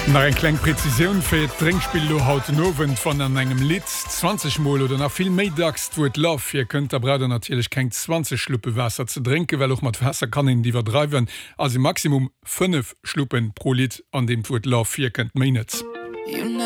Nach en kleng Präzision fir d Drinkspiel haut nowen van an engem Lit 20 Mol oder nach viel méidags woet lauf. Ihr könnt der Brader natürlich keng 20 Schluppe Wasser ze trinke, well auch mat Wasser kann in diewer dreiwen, also Maximum 5 Schluppen pro Lit an dem Wut lauf 4 könnt meinet.